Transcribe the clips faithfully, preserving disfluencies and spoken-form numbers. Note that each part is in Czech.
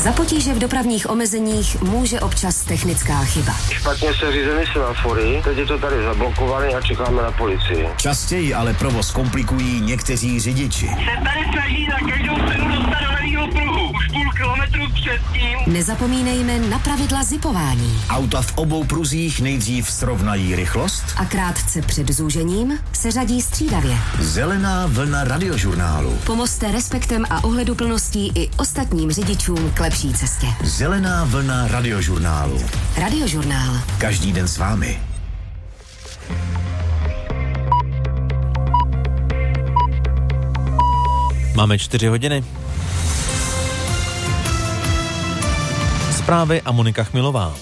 Za potíže v dopravních omezeních může občas technická chyba. Špatně se řízeny semafory, teď je to tady zablokované a čekáme na policii. Častěji ale provoz komplikují někteří řidiči. Se tady snaží za každou cenu dostat do levýho pruhu. Už půl kilometru předtím. Nezapomínejme na pravidla zipování. Auta v obou pruzích nejdřív srovnají rychlost A krátce před zúžením se řadí střídavě. Zelená vlna radiožurnálu. Pomozte respektem a ohleduplností i ostatním řidičům k lepší cestě. Zelená vlna radiožurnálu. Radiožurnál. Každý den s vámi. Máme čtyři hodiny. Zprávy a Monika Chmilová.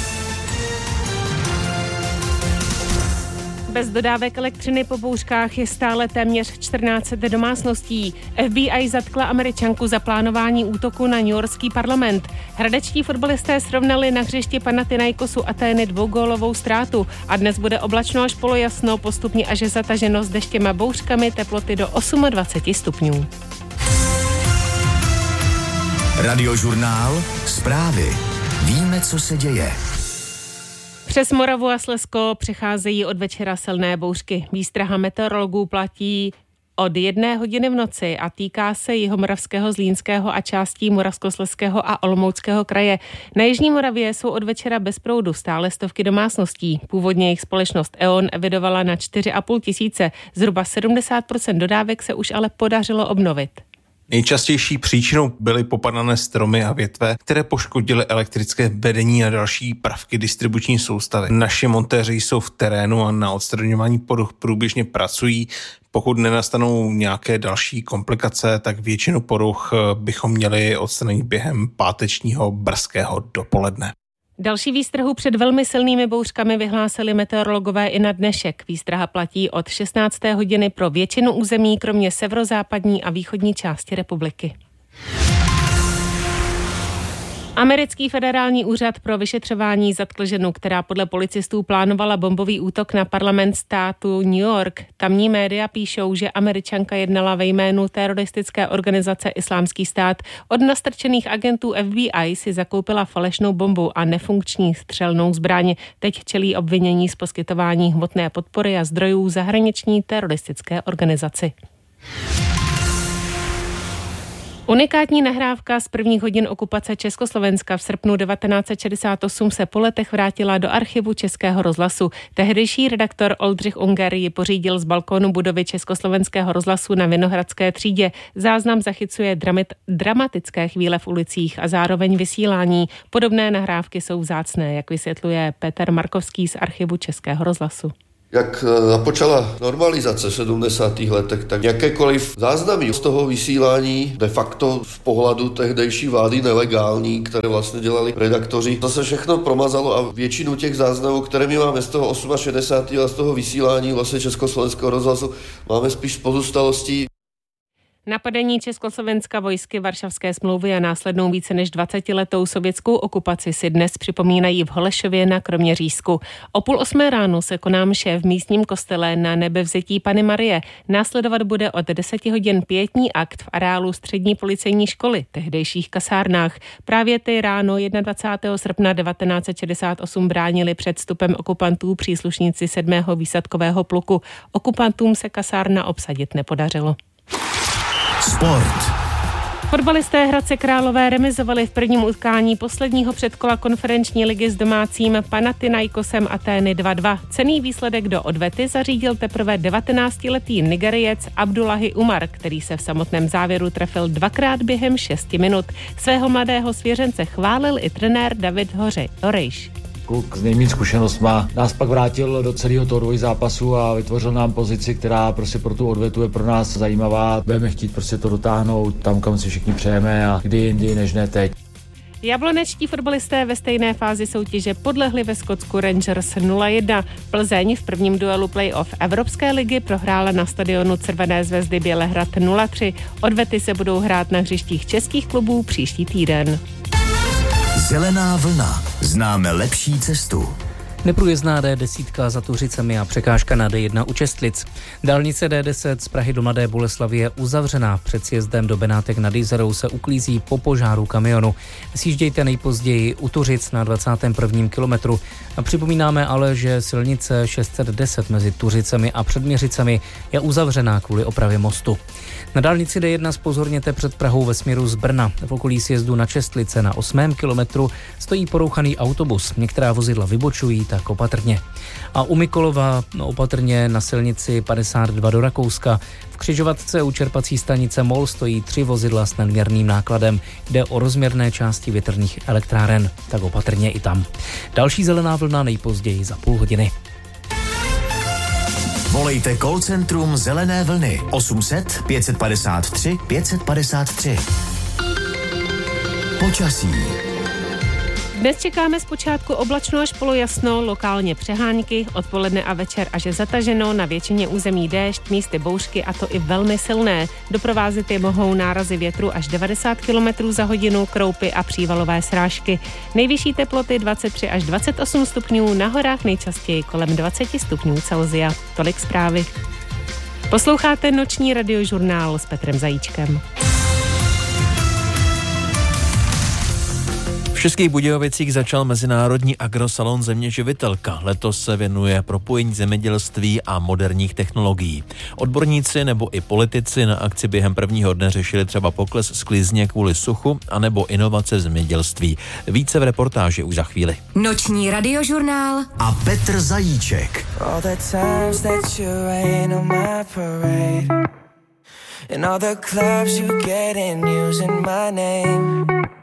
Bez dodávek elektřiny po bouřkách je stále téměř čtrnáct set domácností. F B I zatkla Američanku za plánování útoku na newyorský parlament. Hradečtí fotbalisté srovnali na hřišti Panathinaikosu Atény dvougólovou ztrátu a dnes bude oblačno až polojasno, postupně až zataženo s deštěm a bouřkami, teploty do dvacet osm stupňů. Radiožurnál. Zprávy. Víme, co se děje. Přes Moravu a Slezsko přicházejí od večera silné bouřky. Výstraha meteorologů platí od jedné hodiny v noci a týká se Jihomoravského, Zlínského a částí Moravskoslezského a Olomouckého kraje. Na jižní Moravě jsou od večera bez proudu stále stovky domácností. Původně jejich společnost E O N evidovala na čtyři a půl tisíce. Zhruba sedmdesát procent dodávek se už ale podařilo obnovit. Nejčastější příčinou byly popadané stromy a větve, které poškodily elektrické vedení a další prvky distribuční soustavy. Naši montéři jsou v terénu a na odstraňování poruch průběžně pracují. Pokud nenastanou nějaké další komplikace, tak většinu poruch bychom měli odstranit během pátečního brzkého dopoledne. Další výstrahu před velmi silnými bouřkami vyhlásili meteorologové i na dnešek. Výstraha platí od šestnácté hodiny pro většinu území, kromě severozápadní a východní části republiky. Americký federální úřad pro vyšetřování zatkl ženu, která podle policistů plánovala bombový útok na parlament státu New York. Tamní média píšou, že Američanka jednala ve jménu teroristické organizace Islámský stát. Od nastrčených agentů F B I si zakoupila falešnou bombu a nefunkční střelnou zbraň. Teď čelí obvinění z poskytování hmotné podpory a zdrojů zahraniční teroristické organizaci. Unikátní nahrávka z prvních hodin okupace Československa v srpnu devatenáct set šedesát osm se po letech vrátila do archivu Českého rozhlasu. Tehdejší redaktor Oldřich Unger ji pořídil z balkónu budovy Československého rozhlasu na Vinohradské třídě. Záznam zachycuje dramit, dramatické chvíle v ulicích a zároveň vysílání. Podobné nahrávky jsou vzácné, jak vysvětluje Petr Markovský z archivu Českého rozhlasu. Jak započala normalizace v sedmdesátých letech, tak jakékoliv záznamy z toho vysílání de facto z pohledu tehdejší vlády nelegální, které vlastně dělali redaktoři, to se všechno promazalo a většinu těch záznamů, které my máme z toho šedesátého osmého a z toho vysílání vlastně Československého rozhlasu, máme spíš z pozůstalostí. Napadení Československa vojsky Varšavské smlouvy a následnou více než dvacetiletou sovětskou okupaci si dnes připomínají v Holešově na Kroměřížsku. O půl osmé ráno se koná mše v místním kostele na Nebevzetí Panny Marie. Následovat bude od deseti hodin pietní akt v areálu střední policejní školy, tehdejších kasárnách. Právě ty ráno dvacátého prvního srpna devatenáct set šedesát osm bránili před vstupem okupantů příslušníci sedmého výsadkového pluku. Okupantům se kasárna obsadit nepodařilo. Sport. Fotbalisté Hradce Králové remizovali v prvním utkání posledního předkola konferenční ligy s domácím Panathinaikosem Atény dva dva. Cenný výsledek do odvety zařídil teprve devatenáctiletý Nigerijec Abdullahi Umar, který se v samotném závěru trefil dvakrát během šesti minut. Svého mladého svěřence chválil i trenér David Horejš. Kluk s nejméně zkušenostma nás pak vrátil do celého toho dvojzápasu a vytvořil nám pozici, která prostě pro tu odvetu je pro nás zajímavá. Budeme chtít prostě to dotáhnout tam, kam si všichni přejeme a kdy jindy, než ne teď. Jablonečtí fotbalisté ve stejné fázi soutěže podlehli ve Skotsku Rangers nula jedna. Plzeň v prvním duelu play-off Evropské ligy prohrála na stadionu Červené zvezdy Bělehrad nula tři. Odvety se budou hrát na hřištích českých klubů příští týden. Zelená vlna. Známe lepší cestu. Neprůjezdná D deset za Tuřicemi a překážka na D jedna u Čestlic. Dálnice D deset z Prahy do Mladé Boleslavi je uzavřená. Před sjezdem do Benátek nad Jizerou se uklízí po požáru kamionu. Sjíždějte nejpozději u Tuřic na dvacátém prvním kilometru. A připomínáme ale, že silnice šest set deset mezi Tuřicemi a Předměřicemi je uzavřená kvůli opravě mostu. Na dálnici D jedna zpozorněte před Prahou ve směru z Brna. V okolí sjezdu na Čestlice na osmém kilometru stojí porouchaný autobus. Některá vozidla vybočují, tak opatrně. A u Mikolova no, opatrně na silnici padesát dva do Rakouska. V křižovatce u čerpací stanice Mol stojí tři vozidla s nadměrným nákladem. Jde o rozměrné části větrných elektráren, tak opatrně i tam. Další zelená vlna nejpozději za půl hodiny. Volejte call centrum Zelené vlny osm set pět padesát tři pět padesát tři. Počasí. Dnes čekáme zpočátku oblačno až polojasno, lokálně přehánky, odpoledne a večer až zataženo, na většině území déšť, místy bouřky a to i velmi silné. Doprovázet je mohou nárazy větru až devadesát kilometrů za hodinu, kroupy a přívalové srážky. Nejvyšší teploty dvacet tři až dvacet osm stupňů, na horách nejčastěji kolem dvacet stupňů Celsia. Tolik zprávy. Posloucháte noční radiožurnál s Petrem Zajíčkem. V Českých Budějovicích začal mezinárodní agrosalon Země živitelka. Letos se věnuje propojení zemědělství a moderních technologií. Odborníci nebo i politici na akci během prvního dne řešili třeba pokles sklizně kvůli suchu anebo inovace v zemědělství. Více v reportáži už za chvíli. Noční radiožurnál a Petr Zajíček. And all the clubs you get in using my name.